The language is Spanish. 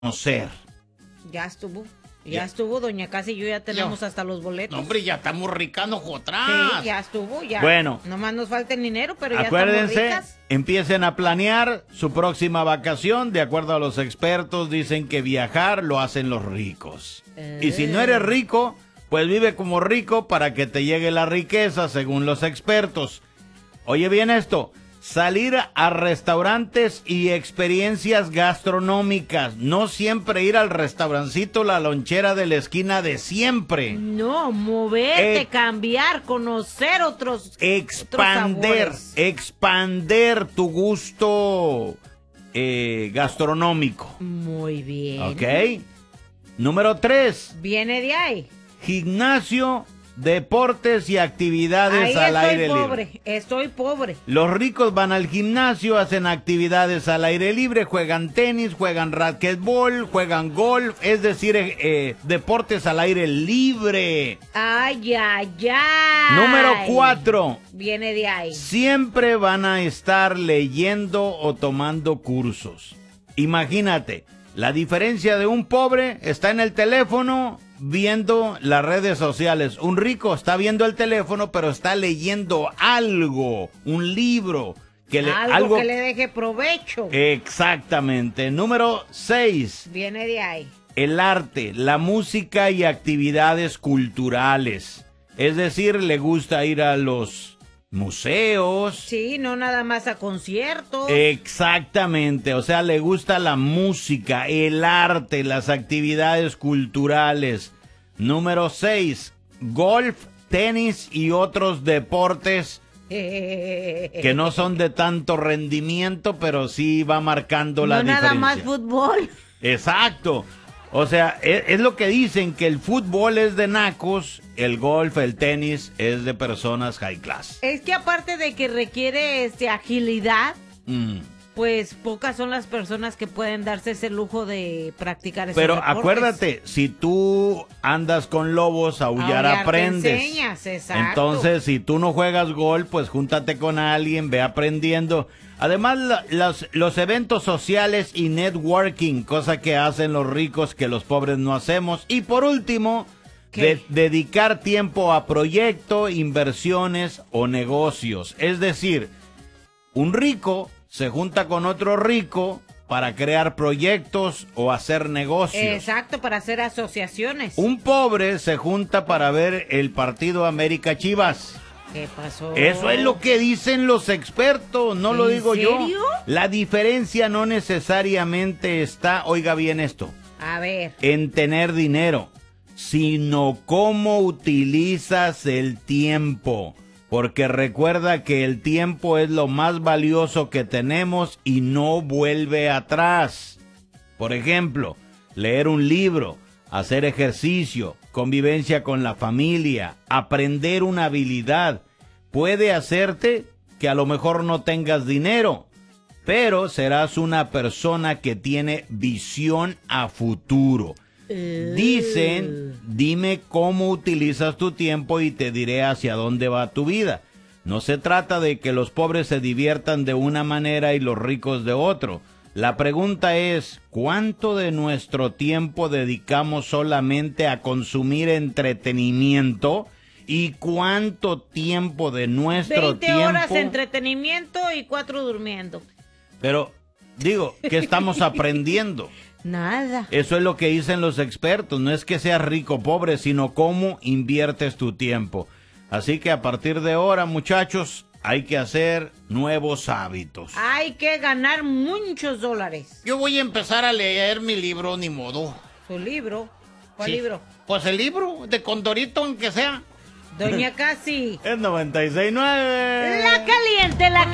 conocer. Ya estuvo. Ya estuvo, doña Casi y yo ya tenemos hasta los boletos. No, hombre, ya estamos ricando atrás. Sí, ya estuvo, ya. Bueno. Nomás nos falta el dinero, pero ya Acuérdense, estamos ricas. empiecen a planear su próxima vacación. De acuerdo a los expertos, dicen que viajar lo hacen los ricos. Y si no eres rico, pues vive como rico para que te llegue la riqueza, según los expertos. Oye bien esto. Salir a restaurantes y experiencias gastronómicas. No siempre ir al restaurancito, la lonchera de la esquina de siempre. No, moverte, cambiar, conocer otros sabores. Expander tu gusto gastronómico. Muy bien. ¿Ok? Número 3. Viene de ahí. Gimnasio, deportes y actividades al aire libre. Estoy pobre. Los ricos van al gimnasio, hacen actividades al aire libre, juegan tenis, juegan racquetbol, juegan golf, es decir, deportes al aire libre. Ay, ay, ay. Número 4. Viene de ahí. Siempre van a estar leyendo o tomando cursos. Imagínate, la diferencia de un pobre está en el teléfono viendo las redes sociales. Un rico está viendo el teléfono, pero está leyendo algo, un libro. Algo que le deje provecho. Exactamente. Número 6. Viene de ahí. El arte, la música y actividades culturales. Es decir, le gusta ir a los museos. Sí, no nada más a conciertos. Exactamente, o sea, le gusta la música, el arte, las actividades culturales. Número 6, golf, tenis y otros deportes que no son de tanto rendimiento, pero sí va marcando la diferencia. No nada más fútbol. Exacto. O sea, es lo que dicen, que el fútbol es de nacos, el golf, el tenis es de personas high class. Es que aparte de que requiere agilidad, pues pocas son las personas que pueden darse ese lujo de practicar esos Pero deportes. acuérdate, si tú andas con lobos, aullar aprendes. Te enseñas, exacto. Entonces, si tú no juegas golf, pues júntate con alguien, ve aprendiendo. Además, los eventos sociales y networking, cosa que hacen los ricos que los pobres no hacemos. Y por último, dedicar tiempo a proyectos, inversiones o negocios. Es decir, un rico se junta con otro rico para crear proyectos o hacer negocios. Exacto, para hacer asociaciones. Un pobre se junta para ver el partido América Chivas. ¿Qué pasó? Eso es lo que dicen los expertos, no lo digo yo. ¿En serio? La diferencia no necesariamente está, oiga bien esto, a ver, en tener dinero, sino cómo utilizas el tiempo. Porque recuerda que el tiempo es lo más valioso que tenemos y no vuelve atrás. Por ejemplo, leer un libro, hacer ejercicio, convivencia con la familia, aprender una habilidad, puede hacerte que a lo mejor no tengas dinero, pero serás una persona que tiene visión a futuro. Dicen, dime cómo utilizas tu tiempo y te diré hacia dónde va tu vida. No se trata de que los pobres se diviertan de una manera y los ricos de otro. La pregunta es, ¿cuánto de nuestro tiempo dedicamos solamente a consumir entretenimiento? ¿Y cuánto tiempo de nuestro 20 tiempo? horas de entretenimiento y 4 durmiendo. Pero, digo, ¿qué estamos aprendiendo? Nada. Eso es lo que dicen los expertos. No es que seas rico o pobre, sino cómo inviertes tu tiempo. Así que a partir de ahora, muchachos, hay que hacer nuevos hábitos. Hay que ganar muchos dólares. Yo voy a empezar a leer mi libro, ni modo. ¿Su libro? ¿Cuál Sí. libro? Pues el libro de Condorito, aunque sea. Doña Casi. Es 96.9. La caliente, la